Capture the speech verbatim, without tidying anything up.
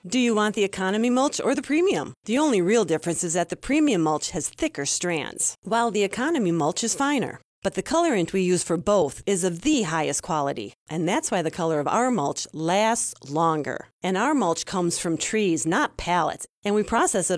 Do you want the economy mulch or the premium? The only real difference is that the premium mulch has thicker strands, while the economy mulch is finer. But the colorant we use for both is of the highest quality, and that's why the color of our mulch lasts longer. And our mulch comes from trees, not pallets, and we process it